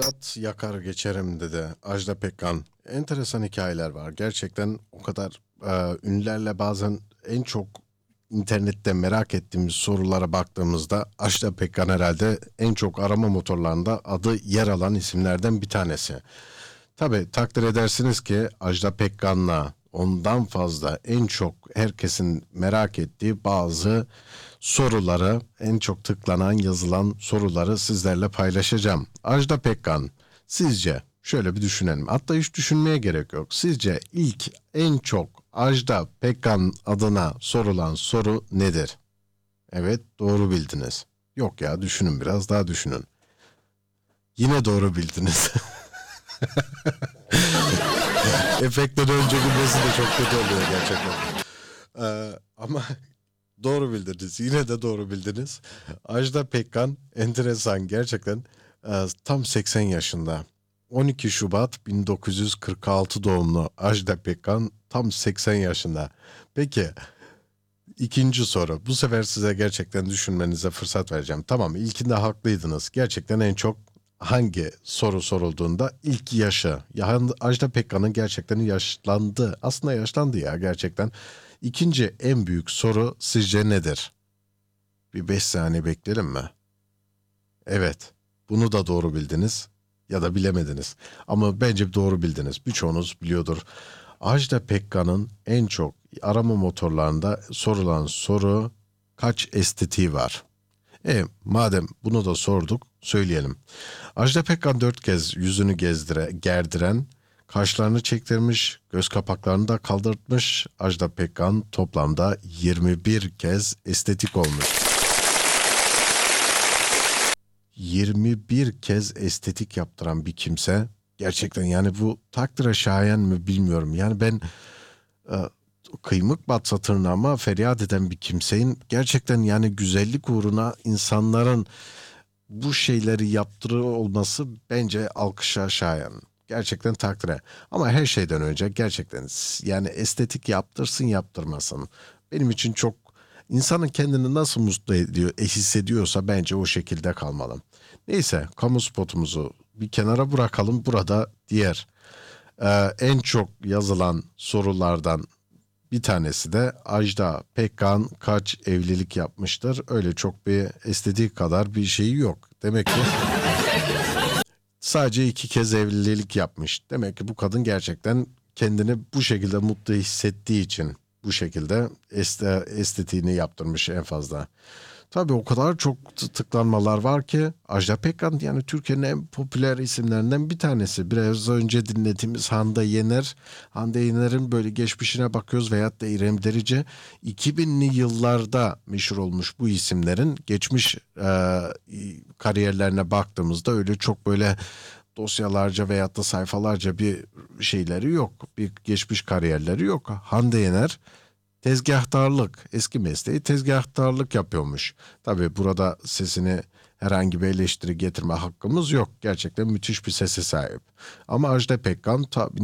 Bağdat yakar geçerim dedi Ajda Pekkan. Enteresan hikayeler var. Gerçekten o kadar ünlülerle bazen en çok internette merak ettiğimiz sorulara baktığımızda Ajda Pekkan herhalde en çok arama motorlarında adı yer alan isimlerden bir tanesi. Tabii takdir edersiniz ki Ajda Pekkan'la ondan fazla en çok herkesin merak ettiği bazı soruları, en çok tıklanan yazılan soruları sizlerle paylaşacağım. Ajda Pekkan, sizce şöyle bir düşünelim. Hatta hiç düşünmeye gerek yok. Sizce ilk en çok Ajda Pekkan adına sorulan soru nedir? Evet, doğru bildiniz. Yok ya, düşünün, biraz daha düşünün. Yine doğru bildiniz. Efektten önce gülmesi de çok kötü oluyor gerçekten. Ama doğru bildiniz. Yine de doğru bildiniz. Ajda Pekkan enteresan gerçekten. Tam 80 yaşında. 12 Şubat 1946 doğumlu Ajda Pekkan tam 80 yaşında. Peki ikinci soru. Bu sefer size gerçekten düşünmenize fırsat vereceğim. Tamam, ilkinde haklıydınız. Gerçekten en çok hangi soru sorulduğunda ilk yaşı. Yani Ajda Pekkan'ın gerçekten yaşlandı. Aslında yaşlandı ya gerçekten. İkinci en büyük soru sizce nedir? Bir 5 saniye bekleyelim mi? Evet. Bunu da doğru bildiniz ya da bilemediniz. Ama bence doğru bildiniz. Birçoğunuz biliyordur. Ajda Pekkan'ın en çok arama motorlarında sorulan soru kaç estetiği var? Madem bunu da sorduk söyleyelim. Ajda Pekkan 4 kez yüzünü gerdiren, kaşlarını çektirmiş, göz kapaklarını da kaldırtmış. Ajda Pekkan toplamda 21 kez estetik olmuş. 21 kez estetik yaptıran bir kimse. Gerçekten yani bu takdire şayan mı bilmiyorum. Yani ben e, kıymık batsa tırnağıma feryat eden bir kimsenin gerçekten yani güzellik uğruna insanların bu şeyleri yaptırıyor olması bence alkışa şayan. Gerçekten takdire. Ama her şeyden önce gerçekten yani estetik yaptırsın yaptırmasın. Benim için çok insanın kendini nasıl mutlu ediyor, hissediyorsa bence o şekilde kalmalı. Neyse kamu spotumuzu bir kenara bırakalım. Burada diğer en çok yazılan sorulardan bir tanesi de Ajda Pekkan kaç evlilik yapmıştır? Öyle çok bir estetiği kadar bir şeyi yok. Demek ki sadece 2 kez evlilik yapmış. Demek ki bu kadın gerçekten kendini bu şekilde mutlu hissettiği için bu şekilde estetiğini yaptırmış en fazla. Tabii o kadar çok tıklanmalar var ki Ajda Pekkan yani Türkiye'nin en popüler isimlerinden bir tanesi. Biraz önce dinlediğimiz Hande Yener. Hande Yener'in böyle geçmişine bakıyoruz veyahut da İrem Derici. 2000'li yıllarda meşhur olmuş bu isimlerin geçmiş kariyerlerine baktığımızda öyle çok böyle dosyalarca veyahut da sayfalarca bir şeyleri yok. Bir geçmiş kariyerleri yok. Hande Yener tezgahtarlık, eski mesleği tezgahtarlık yapıyormuş. Tabii burada sesini herhangi bir eleştiri getirme hakkımız yok. Gerçekten müthiş bir sese sahip. Ama Ajda Pekkan ta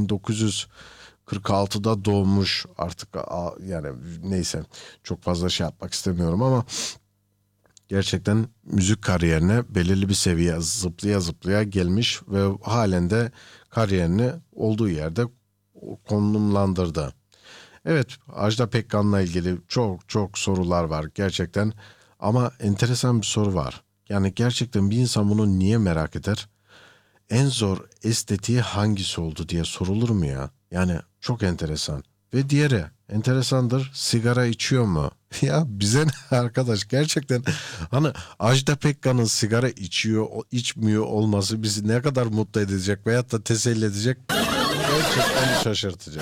1946'da doğmuş artık yani neyse çok fazla şey yapmak istemiyorum ama gerçekten müzik kariyerine belirli bir seviye zıplaya zıplaya gelmiş ve halen de kariyerini olduğu yerde konumlandırdı. Evet, Ajda Pekkan'la ilgili çok çok sorular var gerçekten ama enteresan bir soru var. Yani gerçekten bir insan bunu niye merak eder? En zor estetiği hangisi oldu diye sorulur mu ya? Yani çok enteresan. Ve diğeri enteresandır, sigara içiyor mu? Ya bize ne arkadaş gerçekten hani Ajda Pekkan'ın sigara içiyor içmiyor olması bizi ne kadar mutlu edecek veyahut da teselli edecek gerçekten şaşırtacak.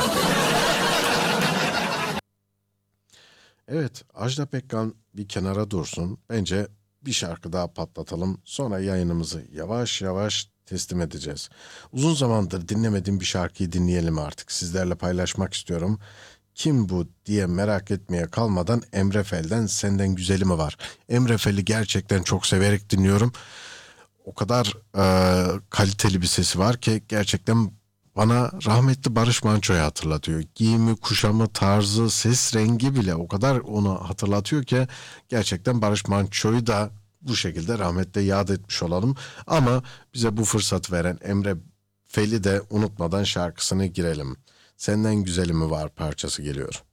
Evet, Ajda Pekkan bir kenara dursun. Bence bir şarkı daha patlatalım. Sonra yayınımızı yavaş yavaş teslim edeceğiz. Uzun zamandır dinlemediğim bir şarkıyı dinleyelim artık. Sizlerle paylaşmak istiyorum. Kim bu diye merak etmeye kalmadan Emre Fel'den Senden Güzeli Mi Var? Emre Fel'i gerçekten çok severek dinliyorum. O kadar kaliteli bir sesi var ki gerçekten bana rahmetli Barış Manço'yu hatırlatıyor. Giyimi, kuşamı, tarzı, ses rengi bile o kadar onu hatırlatıyor ki gerçekten Barış Manço'yu da bu şekilde rahmetle yad etmiş olalım. Ama bize bu fırsat veren Emre Fel'i de unutmadan şarkısını girelim. Senden güzeli mi var parçası geliyor.